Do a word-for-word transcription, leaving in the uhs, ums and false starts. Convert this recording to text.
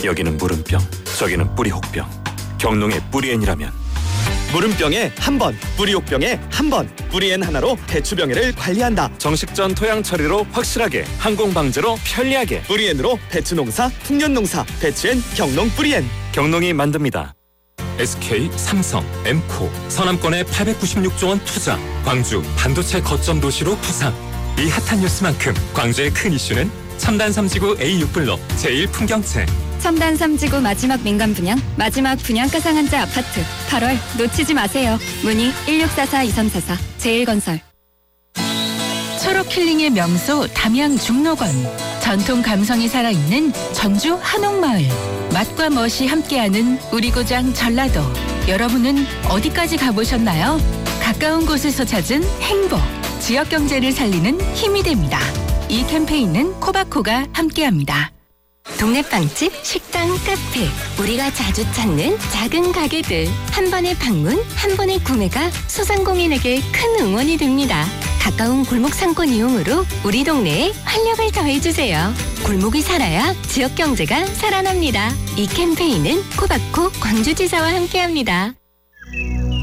여기는 무름병, 저기는 뿌리혹병. 경농의 뿌리엔이라면 무름병에 한 번, 뿌리혹병에 한 번. 뿌리엔 하나로 배추병해를 관리한다. 정식전 토양 처리로 확실하게, 항공 방제로 편리하게. 뿌리엔으로 배추 농사, 풍년 농사. 배추엔 경농 뿌리엔. 경농이 만듭니다. 에스케이, 삼성, 엠코, 서남권에 팔백구십육조 원 투자. 광주 반도체 거점 도시로 부상. 이 핫한 뉴스만큼 광주의 큰 이슈는 첨단 삼지구 에이 육 블록 제일 풍경채. 첨단 삼지구 마지막 민간 분양, 마지막 분양가 상한제 아파트. 팔월 놓치지 마세요. 문의 일육사사 이삼사사 제일건설. 초록 힐링의 명소 담양 중록원. 전통 감성이 살아있는 전주 한옥마을. 맛과 멋이 함께하는 우리 고장 전라도. 여러분은 어디까지 가보셨나요? 가까운 곳에서 찾은 행복. 지역 경제를 살리는 힘이 됩니다. 이 캠페인은 코바코가 함께합니다. 동네 빵집, 식당, 카페, 우리가 자주 찾는 작은 가게들. 한 번의 방문, 한 번의 구매가 소상공인에게 큰 응원이 됩니다. 가까운 골목 상권 이용으로 우리 동네에 활력을 더해주세요. 골목이 살아야 지역 경제가 살아납니다. 이 캠페인은 코바코 광주지사와 함께합니다.